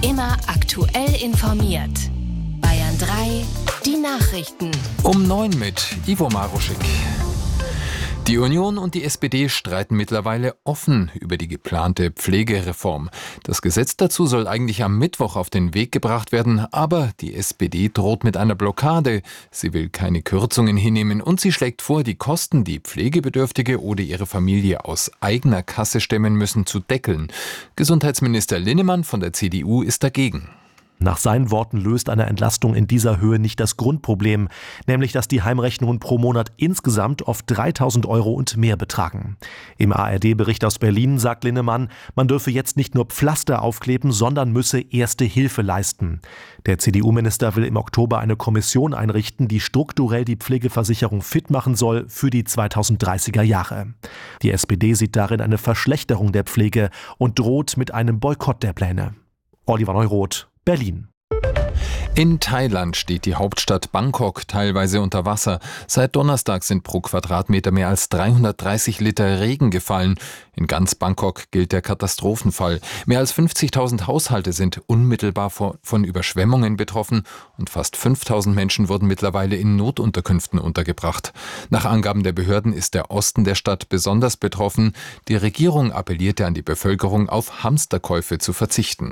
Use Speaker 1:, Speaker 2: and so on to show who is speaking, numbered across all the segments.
Speaker 1: Immer aktuell informiert. Bayern 3, die Nachrichten.
Speaker 2: Um 9 mit Ivo Maruschik. Die Union und die SPD streiten mittlerweile offen über die geplante Pflegereform. Das Gesetz dazu soll eigentlich am Mittwoch auf den Weg gebracht werden, aber die SPD droht mit einer Blockade. Sie will keine Kürzungen hinnehmen und sie schlägt vor, die Kosten, die Pflegebedürftige oder ihre Familie aus eigener Kasse stemmen müssen, zu deckeln. Gesundheitsminister Linnemann von der CDU ist dagegen.
Speaker 3: Nach seinen Worten löst eine Entlastung in dieser Höhe nicht das Grundproblem, nämlich dass die Heimrechnungen pro Monat insgesamt oft 3.000 € und mehr betragen. Im ARD-Bericht aus Berlin sagt Linnemann, man dürfe jetzt nicht nur Pflaster aufkleben, sondern müsse erste Hilfe leisten. Der CDU-Minister will im Oktober eine Kommission einrichten, die strukturell die Pflegeversicherung fit machen soll für die 2030er Jahre. Die SPD sieht darin eine Verschlechterung der Pflege und droht mit einem Boykott der Pläne. Oliver Neuroth, Berlin.
Speaker 2: In Thailand steht die Hauptstadt Bangkok teilweise unter Wasser. Seit Donnerstag sind pro Quadratmeter mehr als 330 Liter Regen gefallen. In ganz Bangkok gilt der Katastrophenfall. Mehr als 50.000 Haushalte sind unmittelbar von Überschwemmungen betroffen und fast 5.000 Menschen wurden mittlerweile in Notunterkünften untergebracht. Nach Angaben der Behörden ist der Osten der Stadt besonders betroffen. Die Regierung appellierte an die Bevölkerung, auf Hamsterkäufe zu verzichten.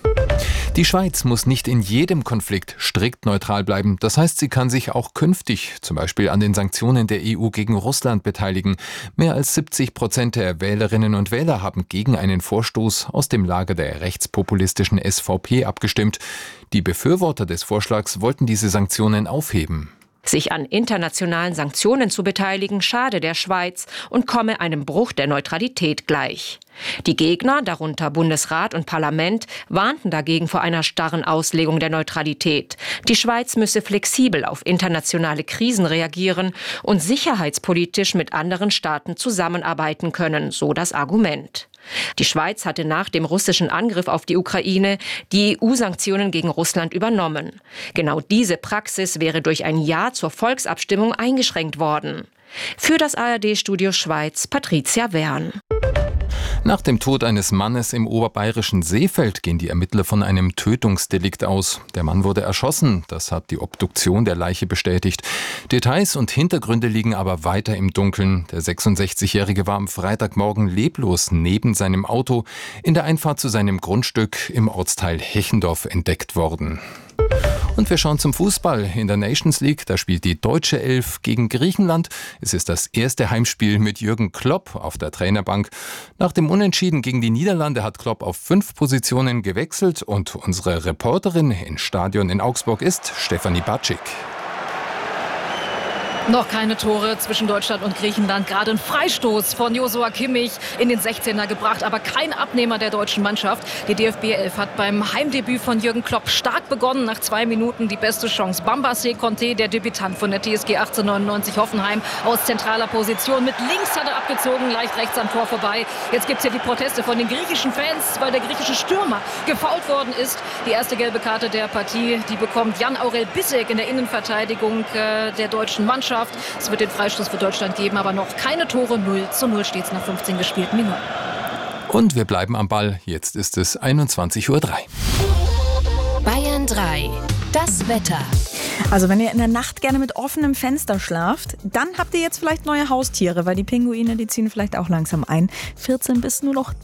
Speaker 2: Die Schweiz muss nicht in jedem Konflikt strikt neutral bleiben. Das heißt, sie kann sich auch künftig zum Beispiel an den Sanktionen der EU gegen Russland beteiligen. Mehr als 70% der Wählerinnen und Wähler haben gegen einen Vorstoß aus dem Lager der rechtspopulistischen SVP abgestimmt. Die Befürworter des Vorschlags wollten diese Sanktionen aufheben.
Speaker 4: Sich an internationalen Sanktionen zu beteiligen, schade der Schweiz und komme einem Bruch der Neutralität gleich. Die Gegner, darunter Bundesrat und Parlament, warnten dagegen vor einer starren Auslegung der Neutralität. Die Schweiz müsse flexibel auf internationale Krisen reagieren und sicherheitspolitisch mit anderen Staaten zusammenarbeiten können, so das Argument. Die Schweiz hatte nach dem russischen Angriff auf die Ukraine die EU-Sanktionen gegen Russland übernommen. Genau diese Praxis wäre durch ein Ja zur Volksabstimmung eingeschränkt worden. Für das ARD-Studio Schweiz, Patricia Wern.
Speaker 2: Nach dem Tod eines Mannes im oberbayerischen Seefeld gehen die Ermittler von einem Tötungsdelikt aus. Der Mann wurde erschossen, das hat die Obduktion der Leiche bestätigt. Details und Hintergründe liegen aber weiter im Dunkeln. Der 66-Jährige war am Freitagmorgen leblos neben seinem Auto in der Einfahrt zu seinem Grundstück im Ortsteil Hechendorf entdeckt worden. Und wir schauen zum Fußball. In der Nations League, da spielt die deutsche Elf gegen Griechenland. Es ist das erste Heimspiel mit Jürgen Klopp auf der Trainerbank. Nach dem Unentschieden gegen die Niederlande hat Klopp auf 5 Positionen gewechselt und unsere Reporterin im Stadion in Augsburg ist Stefanie Batschik.
Speaker 5: Noch keine Tore zwischen Deutschland und Griechenland. Gerade ein Freistoß von Joshua Kimmich in den 16er gebracht, aber kein Abnehmer der deutschen Mannschaft. Die DFB 11 hat beim Heimdebüt von Jürgen Klopp stark begonnen. Nach 2 Minuten die beste Chance. Bambace Conte, der Debütant von der TSG 1899 Hoffenheim, aus zentraler Position. Mit links hat er abgezogen, leicht rechts am Tor vorbei. Jetzt gibt es hier die Proteste von den griechischen Fans, weil der griechische Stürmer gefoult worden ist. Die erste gelbe Karte der Partie, die bekommt Jan Aurel Bissek in der Innenverteidigung der deutschen Mannschaft. Es wird den Freistoß für Deutschland geben, aber noch keine Tore. 0:0 steht es nach 15 gespielten Minuten.
Speaker 2: Und wir bleiben am Ball. Jetzt ist es 21:03 Uhr.
Speaker 1: Bayern 3, das Wetter.
Speaker 6: Also wenn ihr in der Nacht gerne mit offenem Fenster schlaft, dann habt ihr jetzt vielleicht neue Haustiere, weil die Pinguine, die ziehen vielleicht auch langsam ein. 14 bis nur noch